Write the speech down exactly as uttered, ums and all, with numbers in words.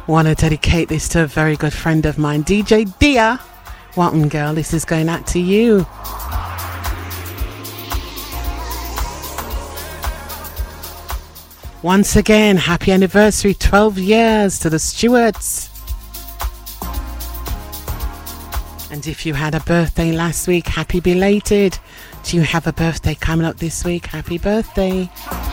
Want to dedicate this to a very good friend of mine, D J Dia. Welcome, girl. This is going out to you. Once again, happy anniversary, twelve years to the Stewarts. And if you had a birthday last week, happy belated. Do you have a birthday coming up this week? Happy birthday.